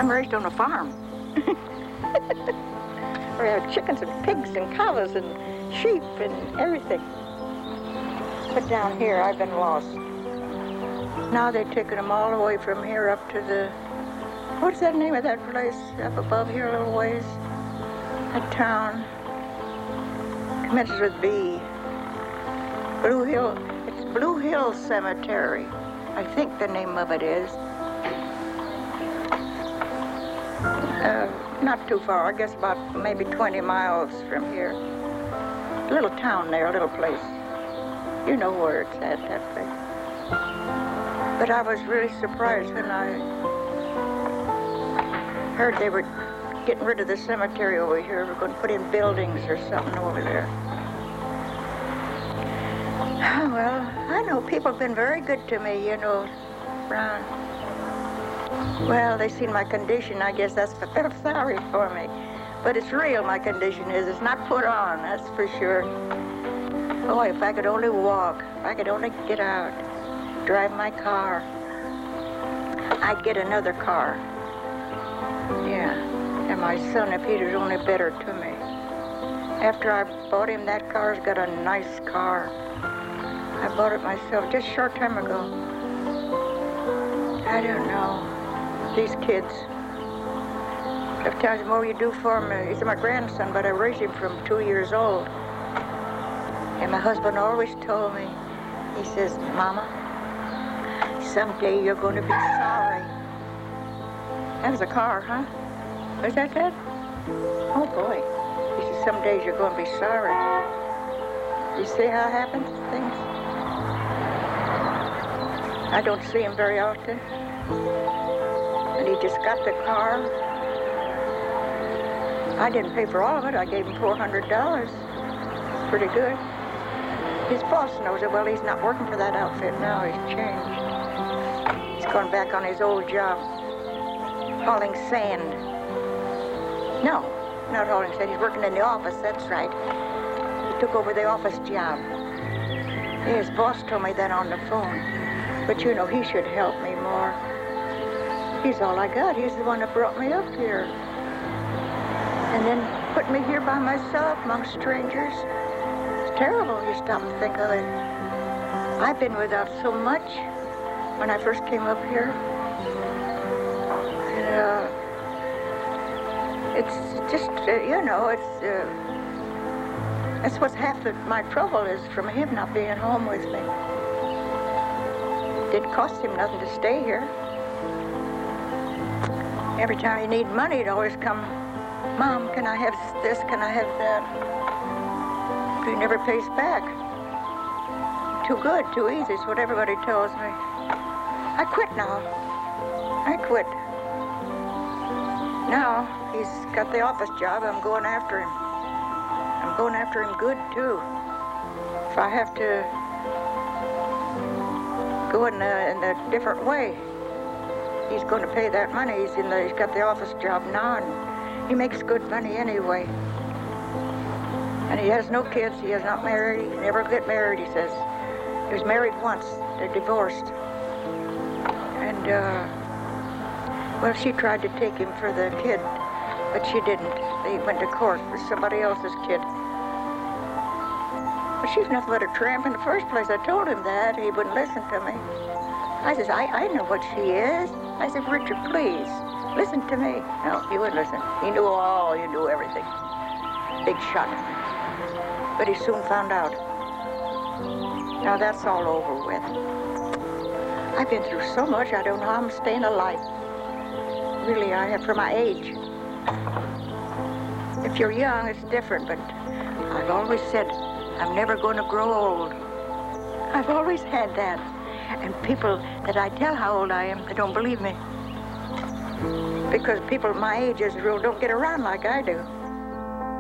I'm raised on a farm. We have chickens and pigs and cows and sheep and everything. But down here, I've been lost. Now they've taken them all the way from here up to the, what's that name of that place up above here a little ways? That town. Commences with B. Blue Hill, it's Blue Hill Cemetery. I think the name of it is. Not too far, I guess about maybe 20 miles from here. A little town there, a little place. You know where it's at, that place. But I was really surprised when I heard they were getting rid of the cemetery over here. We're going to put in buildings or something over there. Well, I know people have been very good to me, you know, Ron. Well, they seen my condition. I guess that's what they're sorry for me. But it's real, my condition is. It's not put on, that's for sure. Boy, if I could only walk, if I could only get out, drive my car, I'd get another car. Yeah, and my son, if he was only better to me. After I bought him that car, he's got a nice car. I bought it myself just a short time ago. I don't know. These kids. Sometimes the more you do for him, he's my grandson, but I raised him from 2 years old. And my husband always told me, he says, Mama, someday you're going to be sorry. That was a car, huh? Was that that? Oh, boy. He says, some days you're going to be sorry. You see how it happens, things? I don't see him very often. And he just got the car. I didn't pay for all of it. I gave him $400. Pretty good. His boss knows it. Well, he's not working for that outfit now. He's changed. He's gone back on his old job, hauling sand. No, not hauling sand. He's working in the office. That's right. He took over the office job. His boss told me that on the phone. But you know, he should help me more. He's all I got. He's the one that brought me up here. And then put me here by myself among strangers. It's terrible. You stop and think of it. I've been without so much when I first came up here. And it's just, you know, that's what's half of my trouble is from him not being home with me. It didn't cost him nothing to stay here. Every time you need money, it'd always come, Mom, can I have this, can I have that? But he never pays back. Too good, too easy, is what everybody tells me. I quit now. I quit. Now, he's got the office job, I'm going after him. I'm going after him good, too. If I have to go in a different way, he's going to pay that money. He's got the office job now, and he makes good money anyway. And he has no kids. He is not married. He never get married, he says. He was married once. They're divorced. And, well, she tried to take him for the kid, but she didn't. They went to court for somebody else's kid. But she's nothing but a tramp in the first place. I told him that. He wouldn't listen to me. I says, I know what she is. I said, Richard, please, listen to me. No, he wouldn't listen. He knew all, he knew everything. Big shot. But he soon found out. Now that's all over with. I've been through so much, I don't know how I'm staying alive. Really, I have for my age. If you're young, it's different, but I've always said, I'm never going to grow old. I've always had that. And people that I tell how old I am, they don't believe me. Because people my age, as a rule, don't get around like I do.